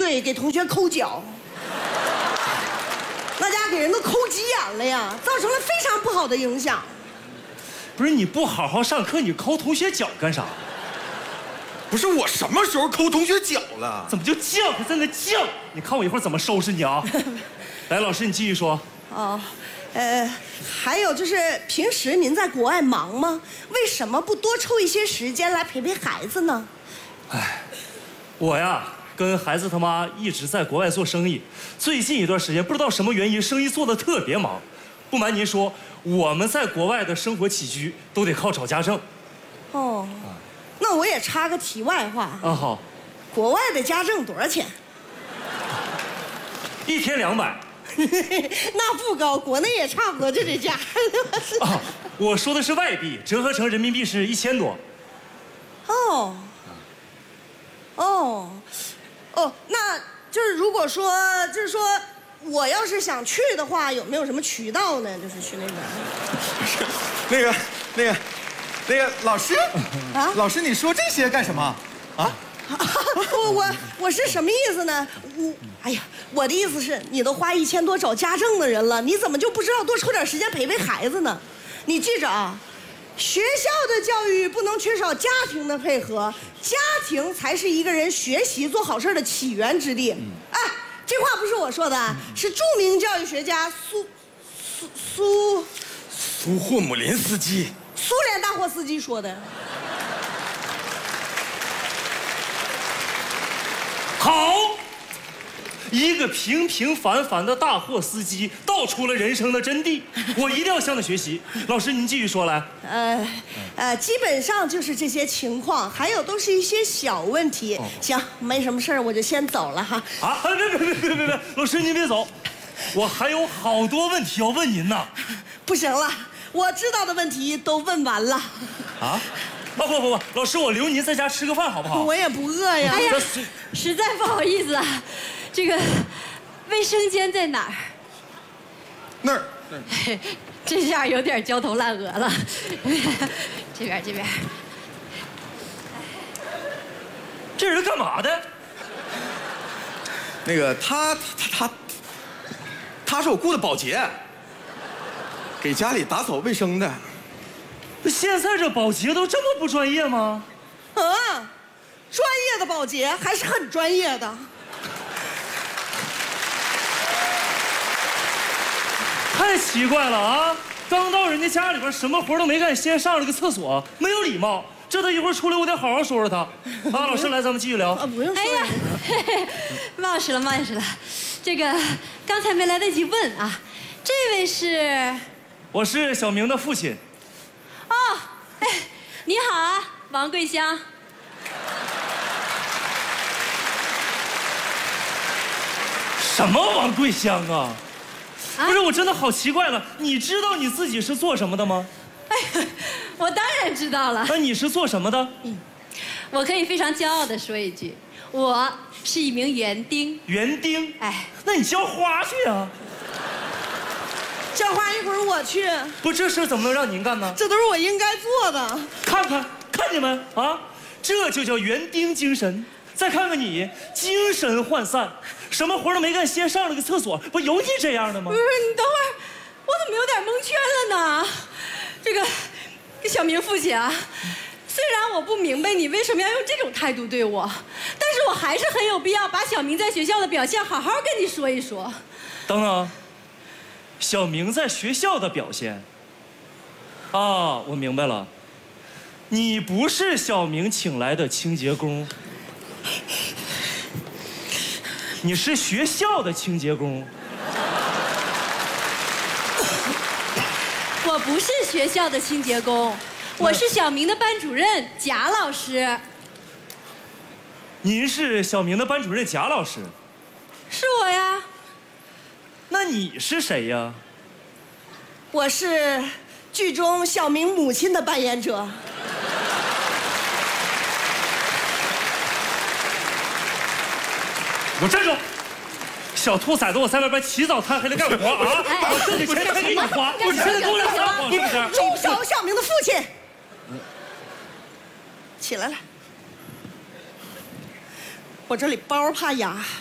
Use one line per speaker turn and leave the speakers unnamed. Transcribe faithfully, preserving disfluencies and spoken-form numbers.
对，给同学抠脚，那家给人都抠急眼了呀，造成了非常不好的影响。
不是你不好好上课，你抠同学脚干啥？
不是我什么时候抠同学脚了？
怎么就犟？还在那犟？你看我一会儿怎么收拾你啊！来，老师你继续说。
哦，呃，还有就是平时您在国外忙吗？为什么不多抽一些时间来陪陪孩子呢？
哎，我呀跟孩子他妈一直在国外做生意，最近一段时间不知道什么原因，生意做得特别忙。不瞒您说，我们在国外的生活起居都得靠找家政。
哦，那我也插个题外话。
啊好。
国外的家政多少钱？
一天两百。
那不高，国内也差不多就这价。
啊，我说的是外币，折合成人民币是一千多。
哦，哦，哦，那就是如果说，就是说，我要是想去的话，有没有什么渠道呢？就是去那边。
那个，那个，那个老师，
啊，
老师，你说这些干什么？啊？
我我我是什么意思呢？我哎呀，我的意思是，你都花一千多找家政的人了，你怎么就不知道多抽点时间陪陪孩子呢？你记着啊，学校的教育不能缺少家庭的配合，家庭才是一个人学习做好事的起源之地。哎，这话不是我说的，是著名教育学家苏苏苏
苏霍姆林斯基，
苏联大货司机说的。
好，一个平平凡凡的大货司机道出了人生的真谛，我一定要向他学习。老师，您继续说来。
呃，呃，基本上就是这些情况，还有都是一些小问题。哦、行，没什么事儿，我就先走了哈。
啊，别别别别别别，老师您别走，我还有好多问题要问您呢。
不行了，我知道的问题都问完了。
啊？啊不不不，老师，我留您在家吃个饭好不好？
我也不饿呀。
哎呀，实在不好意思啊，这个卫生间在哪儿？
那儿。
这下有点焦头烂额了。这边这边。
这人干嘛的？
那个他他他他是我雇的保洁，给家里打扫卫生的。
现在这保洁都这么不专业吗？
嗯，专业的保洁还是很专业的。
太奇怪了啊！刚到人家家里边，什么活都没干，先上了个厕所，没有礼貌。这他一会儿出来，我得好好说说他。啊，老师来，咱们继续聊。
啊，不用说。
哎呀，冒失了，冒失了。这个刚才没来得及问啊，这位是？
我是小明的父亲。
哦，哎，你好啊，王桂香。
什么王桂香啊？
啊
不是，我真的好奇怪了。你知道你自己是做什么的吗？
哎，我当然知道了。
那你是做什么的？
嗯，我可以非常骄傲地说一句，我是一名园丁。
园丁？
哎，
那你浇花去啊。
浇花一会儿我去。
不，这事怎么能让您干呢？
这都是我应该做的。
看看，看你们啊，这就叫园丁精神。再看看你，精神涣散，什么活都没干，先上了个厕所，不有你这样的吗？
不是，你等会儿，我怎么有点蒙圈了呢？这个小明父亲啊，虽然我不明白你为什么要用这种态度对我，但是我还是很有必要把小明在学校的表现好好跟你说一说。
等等，小明在学校的表现啊，我明白了，你不是小明请来的清洁工，你是学校的清洁工。
我不是学校的清洁工，我是小明的班主任贾老师。
您是小明的班主任贾老师？
是我呀。
那你是谁呀？
我是剧中小明母亲的扮演者。
我站住！小兔崽子，我在外边起早贪黑的干活啊！我挣的钱还给你花，你现在给我俩撒谎是不是？
住手，小明的父亲！起来了，我这里包怕压。